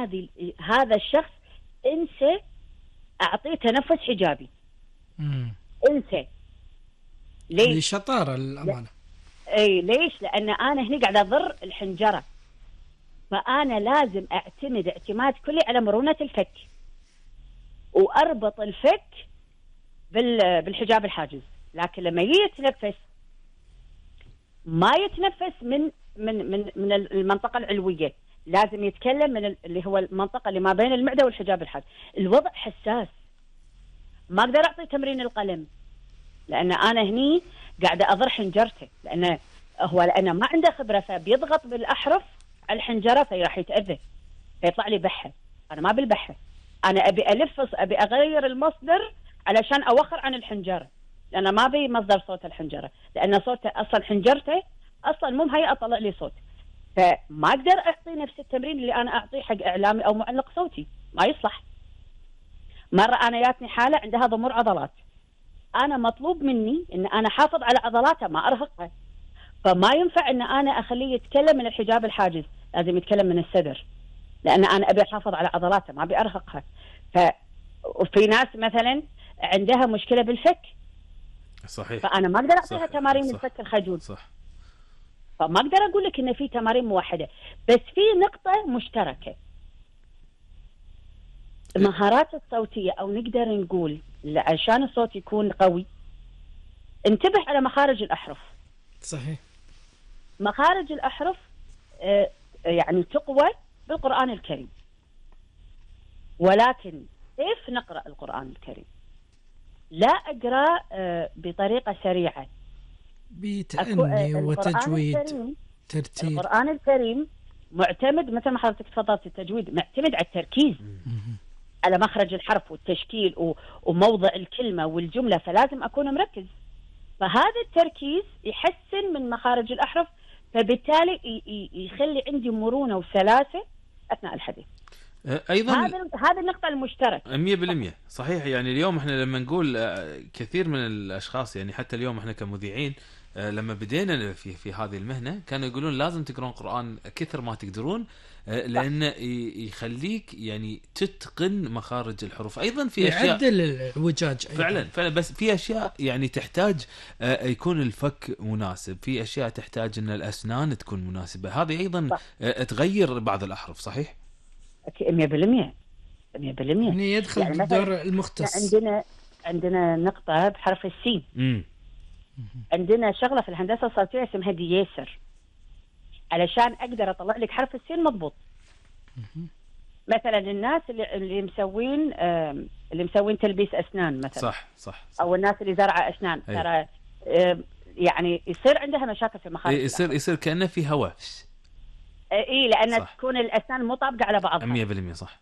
هذا الشخص انسى اعطيه تنفس حجابي. انسى. ليش؟ شطارة الأمانة. اي ليش؟ لان انا هنا قاعده اضر الحنجره، فانا لازم اعتمد اعتماد كلي على مرونه الفك، واربط الفك بالحجاب الحاجز. لكن لما يتنفس ما يتنفس من المنطقه العلويه، لازم يتكلم من اللي هو المنطقه اللي ما بين المعده والحجاب الحاجز. الوضع حساس، ما اقدر اعطي تمرين القلم لان انا هني قاعده اضر حنجرته، لانه ما عنده خبره، فبيضغط بالاحرف على الحنجره فراح يتاذى، فيطلع لي بحه. انا ما بالبحه، انا ابي الفص، ابي اغير المصدر علشان اوخر عن الحنجره، لان ما بي مصدر صوت الحنجره، لان صوته اصلا حنجرته اصلا مو مهيئه اطلع لي صوت. فما اقدر اعطي نفس التمرين اللي انا اعطيه حق اعلامي او معلق صوتي، ما يصلح. مره انا جاتني حاله عندها ضمور عضلات، انا مطلوب مني ان انا احافظ على عضلاته ما ارهقها، فما ينفع ان انا اخليه يتكلم من الحجاب الحاجز، لازم يتكلم من الصدر، لان انا ابي احافظ على عضلاته ما ابي ارهقها. وفي ناس مثلا عندها مشكله بالفك، صحيح، فانا ما اقدر اعطيها تمارين الفك الخجول، صح. فما اقدر اقول لك ان في تمارين موحده، بس في نقطه مشتركه. المهارات الصوتيه، او نقدر نقول عشان الصوت يكون قوي انتبه على مخارج الاحرف. صحيح. مخارج الاحرف يعني تقوى بالقرآن الكريم، ولكن كيف نقرأ القرآن الكريم؟ لا أقرأ بطريقة سريعة، بتأني وتجويد ترتيب. القرآن الكريم معتمد مثل ما حضرتك تفضلت، التجويد معتمد على التركيز على مخرج الحرف والتشكيل وموضع الكلمة والجملة، فلازم أكون مركز. فهذا التركيز يحسن من مخارج الأحرف، فبالتالي يخلي عندي مرونة وسلاسة أثناء الحديث. ايضا هذه النقطه المشتركه 100% صحيح. يعني اليوم احنا لما نقول كثير من الاشخاص، يعني حتى اليوم احنا كمذيعين لما بدينا في هذه المهنه كانوا يقولون لازم تقرون قرآن كثر ما تقدرون، لانه يخليك يعني تتقن مخارج الحروف. ايضا في اشياء يعدل الوجاج فعلا بس في اشياء يعني تحتاج يكون الفك مناسب، في اشياء تحتاج ان الاسنان تكون مناسبه، هذه ايضا تغير بعض الاحرف. صحيح 100%. 100% يعني يدخل يعني دور المختص. عندنا نقطة بحرف السين. عندنا شغلة في الهندسة الصوتية اسمها دييسر، علشان أقدر أطلع لك حرف السين مضبوط. مثلا الناس اللي مسوين تلبيس أسنان مثلا، صح. أو الناس اللي زرعة أسنان، ترى يعني يصير عندها مشاكل في مخارج. يصير كأنه في هواء. لأن صح. تكون الأسنان مو طابقة على بعضها 100%. صح.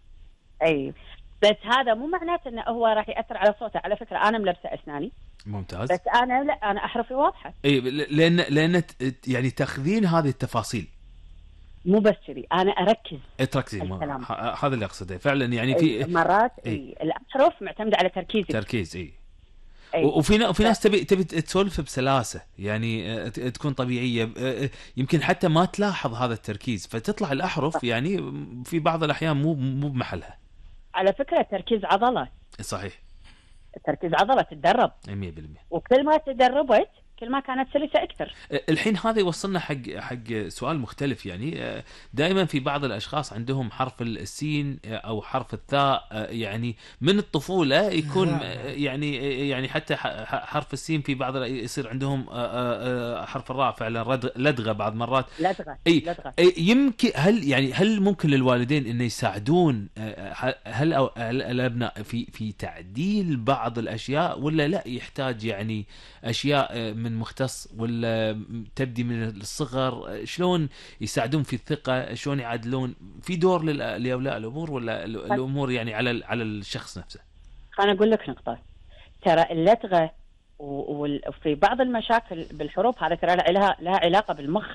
بس هذا مو معناته انه هو راح ياثر على صوته. على فكره انا ملبسه اسناني ممتاز، بس انا احرفي واضحه. لان يعني تاخذين هذه التفاصيل، مو بس كذي، انا اركز تركزين. هذا اللي اقصده فعلا. يعني في مرات الاحرف معتمده على تركيز. وفي ناس تبي تسولف بسلاسه، يعني تكون طبيعيه، يمكن حتى ما تلاحظ هذا التركيز فتطلع الاحرف يعني في بعض الاحيان مو بمحلها. على فكره تركيز عضله. صحيح، تركيز عضله تتدرب 100%، وكل ما تدربت كل ما كانت سلسة أكثر. الحين هذا يوصلنا حق سؤال مختلف. يعني دائما في بعض الأشخاص عندهم حرف السين أو حرف الثاء، يعني من الطفولة يكون يعني حتى حرف السين في بعض يصير عندهم حرف الراء فعلا لدغة بعض مرات. لدغة. يمكن هل ممكن للوالدين إنه يساعدون هل الأبناء في تعديل بعض الأشياء، ولا لا يحتاج يعني أشياء من مختص، ولا تبدي من الصغر؟ شلون يساعدون في الثقة؟ شلون يعدلون في دور لأولياء الأمور، ولا الأمور يعني على الشخص نفسه؟ خليني أقول لك نقطة. ترى اللدغة وفي بعض المشاكل بالحروف هذا ترى لها علاقة بالمخ.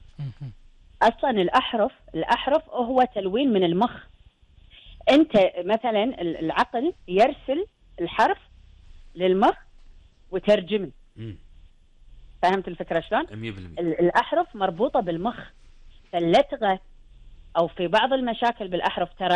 أصلا الأحرف هو تلوين من المخ. أنت مثلا العقل يرسل الحرف للمخ وترجمه. فهمت الفكرة شلون؟ 100%. الأحرف مربوطة بالمخ، فاللدغة أو في بعض المشاكل بالأحرف ترى